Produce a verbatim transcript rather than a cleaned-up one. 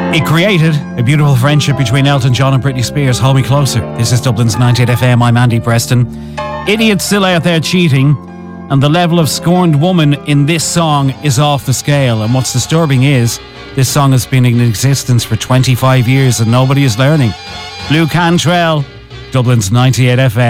It created a beautiful friendship between Elton John and Britney Spears. Hold me closer. This is Dublin's ninety-eight F M. I'm Andy Preston. Idiots still out there cheating, and the level of scorned woman in this song is off the scale. And what's disturbing is this song has been in existence for twenty-five years and nobody is learning. Blue Cantrell, Dublin's ninety-eight F M.